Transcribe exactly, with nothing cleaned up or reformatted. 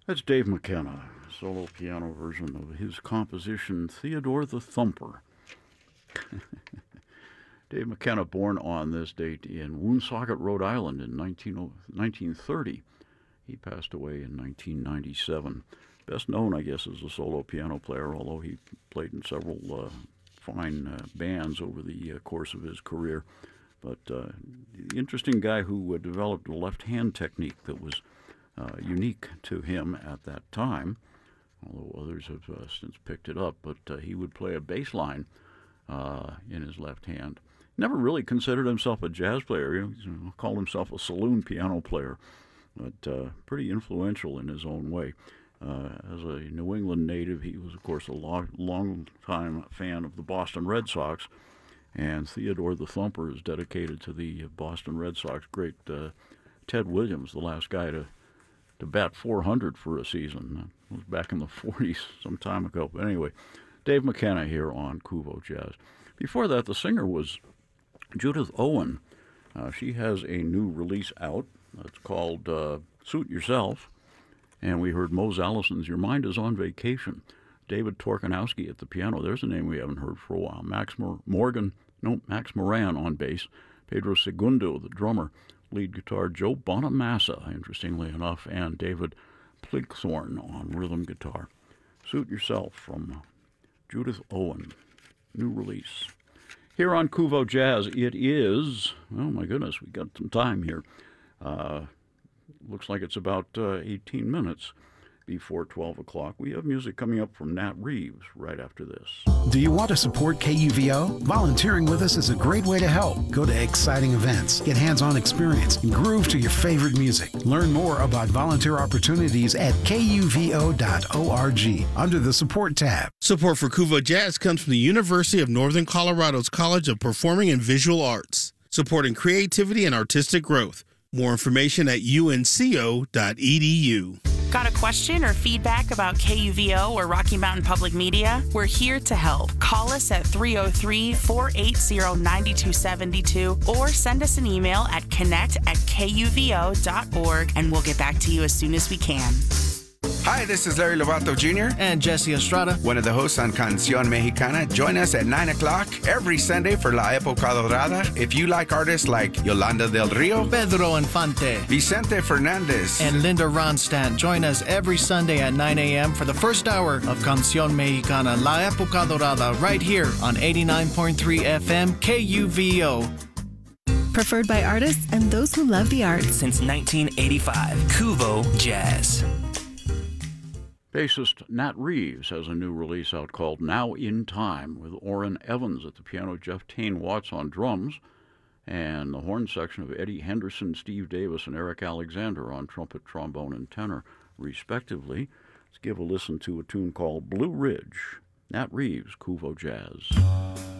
That's Dave McKenna, solo piano version of his composition Theodore the Thumper. Dave McKenna, born on this date in Woonsocket, Rhode Island in nineteen thirty. He passed away in nineteen ninety-seven. Best known, I guess, as a solo piano player, although he played in several uh, fine uh, bands over the uh, course of his career. But uh, interesting guy who uh, developed a left-hand technique that was uh, unique to him at that time, although others have uh, since picked it up. But uh, he would play a bass line uh, in his left hand. Never really considered himself a jazz player. You know, called himself a saloon piano player, but uh, pretty influential in his own way. Uh, as a New England native, he was, of course, a long, long time fan of the Boston Red Sox, and Theodore the Thumper is dedicated to the Boston Red Sox great uh, Ted Williams, the last guy to, to bat four hundred for a season. That was back in the forties, some time ago. But anyway, Dave McKenna here on Kuvo Jazz. Before that, the singer was Judith Owen. Uh, she has a new release out. It's called uh, Suit Yourself. And we heard Mose Allison's Your Mind is on Vacation. David Torkanowski at the piano. There's a name we haven't heard for a while. Max Mor- Morgan, no, Max Moran on bass. Pedro Segundo, the drummer. Lead guitar, Joe Bonamassa, interestingly enough, and David Pligthorn on rhythm guitar. Suit Yourself from Judith Owen. New release. Here on Kuvo Jazz, it is, oh my goodness, we got some time here. Uh, looks like it's about uh, eighteen minutes before twelve o'clock. We have music coming up from Nat Reeves right after this. Do you want to support K U V O? Volunteering with us is a great way to help. Go to exciting events, get hands-on experience, and groove to your favorite music. Learn more about volunteer opportunities at K U V O dot org under the Support tab. Support for Kuvo Jazz comes from the University of Northern Colorado's College of Performing and Visual Arts, supporting creativity and artistic growth. More information at U N C O dot E D U. Got a question or feedback about K U V O or Rocky Mountain Public Media? We're here to help. Call us at three oh three, four eight zero, nine two seven two or send us an email at connect at K U V O dot org and we'll get back to you as soon as we can. Hi, this is Larry Lovato Junior and Jesse Estrada, one of the hosts on Canción Mexicana. Join us at nine o'clock every Sunday for La Época Dorada. If you like artists like Yolanda del Rio, Pedro Infante, Vicente Fernandez, and Linda Ronstadt, join us every Sunday at nine a.m. for the first hour of Canción Mexicana, La Época Dorada, right here on eighty-nine point three F M K U V O. Preferred by artists and those who love the arts. Since nineteen eighty-five, Kuvo Jazz. Bassist Nat Reeves has a new release out called Now in Time, with Orrin Evans at the piano, Jeff Tane Watts on drums, and the horn section of Eddie Henderson, Steve Davis, and Eric Alexander on trumpet, trombone, and tenor, respectively. Let's give a listen to a tune called Blue Ridge. Nat Reeves, Kuvo Jazz.